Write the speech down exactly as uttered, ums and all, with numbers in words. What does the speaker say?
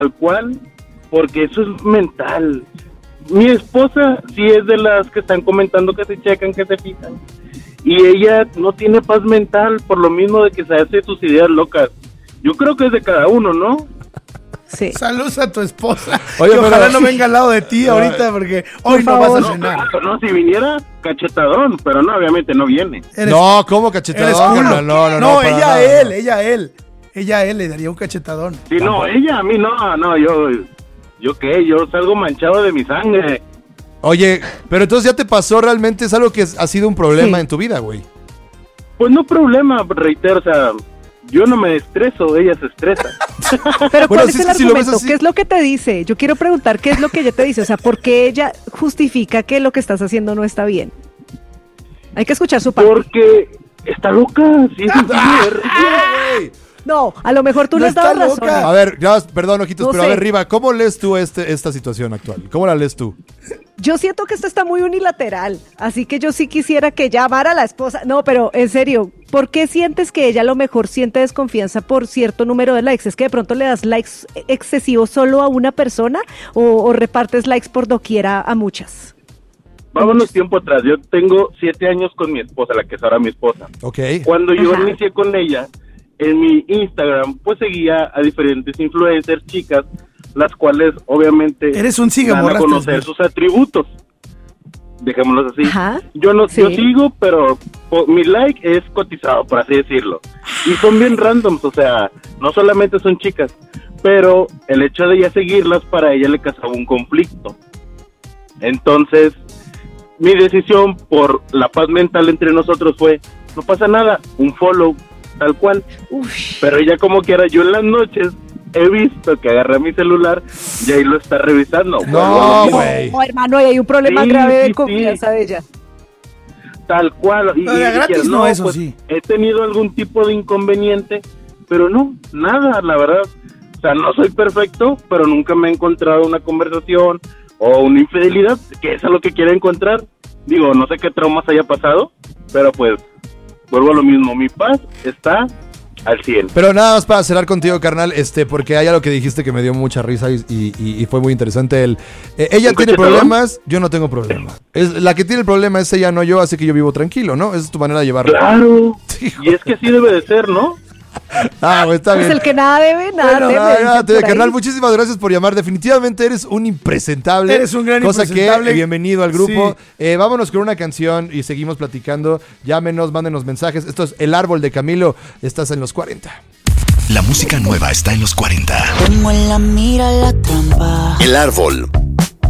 tal cual, porque eso es mental. Mi esposa sí es de las que están comentando que se checan, que se fijan, y ella no tiene paz mental por lo mismo de que se hace sus ideas locas. Yo creo que es de cada uno, ¿no? Sí. Saludos a tu esposa. Oye, que ojalá pero... no venga al lado de ti ahorita porque hoy no vas a cenar. No, no, si viniera, cachetadón, pero no, obviamente no viene. Eres, no, ¿cómo cachetadón? No, no, no, no, no, no ella nada, a él, no. ella a él. Ella a él le daría un cachetadón. Sí, no, ella a mí no, no, yo, yo qué, yo salgo manchado de mi sangre. Oye, pero entonces ya te pasó realmente, es algo que ha sido un problema Sí. en tu vida, güey. Pues no problema, reitero, o sea, yo no me estreso, ella se estresa. Pero ¿cuál Bueno, es si el es que si lo ves argumento? así- ¿Qué es lo que te dice? Yo quiero preguntar qué es lo que ella te dice. O sea, ¿por qué ella justifica que lo que estás haciendo no está bien? Hay que escuchar su parte. Porque está loca, sí, es Güey. No, a lo mejor tú No le has dado está razón. loca. A ver, ya, perdón, ojitos, No pero a sé. ver, Riva, ¿cómo lees tú este, esta situación actual? ¿Cómo la lees tú? Yo siento que esto está muy unilateral, así que yo sí quisiera que llamara a la esposa. No, pero en serio, ¿por qué sientes que ella a lo mejor siente desconfianza por cierto número de likes? ¿Es que de pronto le das likes excesivos solo a una persona o, o repartes likes por doquiera a muchas? Vámonos tiempo atrás, yo tengo siete años con mi esposa, la que es ahora mi esposa. Ok. Cuando yo Ajá. inicié con ella, en mi Instagram, pues seguía a diferentes influencers, chicas, las cuales obviamente Eres un siga dan a borraste, conocer güey. sus atributos. Dejémoslos así. Ajá. Yo no Sí. yo sigo, pero po- mi like es cotizado, por así decirlo. Y son bien randoms, o sea, no solamente son chicas, pero el hecho de ya seguirlas para ella le causaba un conflicto. Entonces, mi decisión por la paz mental entre nosotros fue, no pasa nada, un follow, tal cual. Uf. Pero ella como quiera, yo en las noches he visto que agarra mi celular y ahí lo está revisando. No, Bueno, güey. No, hermano, ahí hay un problema Sí, grave de sí, confianza sí. de ella. Tal cual. Y, No, de y gratis dijeras, no, eso pues, sí. he tenido algún tipo de inconveniente, pero no, nada, la verdad. O sea, no soy perfecto, pero nunca me he encontrado una conversación o una infidelidad, que es a lo que quiero encontrar. Digo, no sé qué traumas haya pasado, pero pues, vuelvo a lo mismo, mi paz está al cien. Pero nada más para cerrar contigo, carnal, este, porque hay algo que dijiste que me dio mucha risa y, y, y fue muy interesante. El, eh, ella ¿Un tiene cachetadón? problemas, yo no tengo problema. Es, la que tiene el problema es ella, no yo, así que yo vivo tranquilo, ¿no? Esa es tu manera de llevarlo. Claro, Sí, y es que así debe de ser, ¿no? Ah, güey, está Pues bien. el que nada debe, nada Bueno, teme. ah, dicen ah, te- por ahí. carnal, muchísimas gracias por llamar. Definitivamente eres un impresentable. Eres un gran cosa impresentable. que, bienvenido al grupo. Sí. Eh, vámonos con una canción y seguimos platicando. Llámenos, mándenos mensajes. Esto es El Árbol de Camilo. Estás en los cuarenta. La música nueva está en los cuarenta. Tengo en la mira la trampa. El Árbol